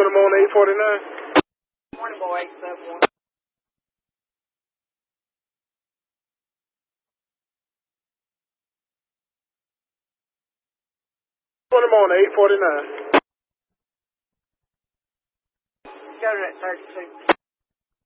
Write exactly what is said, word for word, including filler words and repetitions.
them on eight forty-nine. Morning, boy. seven one. Put them on eight forty-nine. Go to that thirty-two.